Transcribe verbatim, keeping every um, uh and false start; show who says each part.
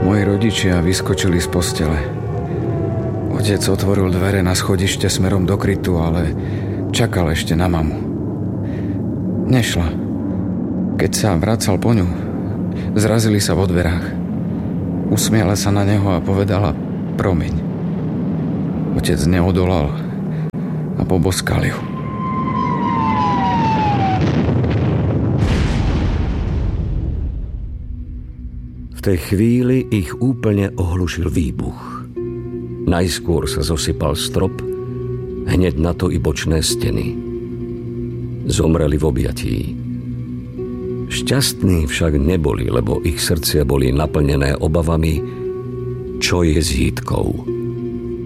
Speaker 1: Moji rodičia vyskočili z postele. Otec otvoril dvere na schodište smerom do krytu, ale čakal ešte na mamu. Nešla. Keď sa vracal po ňu, zrazili sa vo dverách. Usmiala sa na neho a povedala promiň. Otec neodolal a poboskal ju.
Speaker 2: V tej chvíli ich úplne ohlušil výbuch. Najskôr sa zosypal strop, hneď na to i bočné steny. Zomreli v objatí. Šťastní však neboli, lebo ich srdcia boli naplnené obavami, čo je s Jítkou.